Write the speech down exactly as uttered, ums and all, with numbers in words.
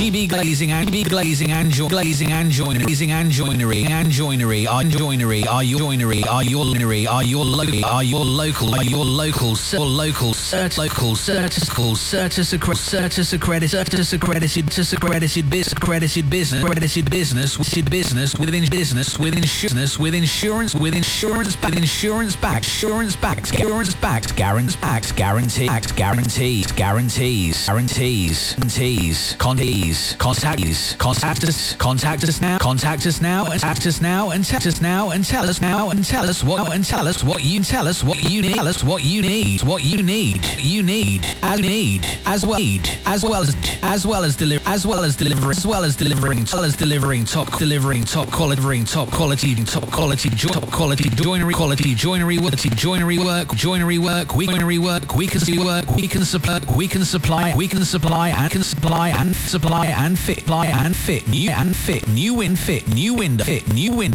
G B Glazing and G B Glazing and jo- Glazing and Joinery, Glazing and Joinery and Joinery. Are joinery? Are your joinery? Are your joinery? Are your local? Are your local? Are your local? Your local? Cert local? Certical? Certis Certis accredited? Certis accredited? Certis accredited? Business? Accredited business? Accredited business? With business? Within business? With insurance? With insurance? With insurance? With insurance backed? Insurance backed? Insurance backed? Guarantees? Backed? Guarantees? Guarantees? Guarantees? Guarantees? Guarantees? Contees? Contacts? Contact us? Contact us now? Contact us now? Contact us now? And tell us now? And tell us now? And tell us what? And tell us what you tell us what you need? Tell us what you need? What you need? You need? As need? As well need? As well as as well as deliver as well as deliver as well as delivering as well as delivering top delivering top quality delivering top quality top quality top quality joinery quality joinery work joinery work joinery work we joinery work we can work we can supply we can supply we can supply and can supply and supply and fit supply and fit new and fit new in fit new window fit new window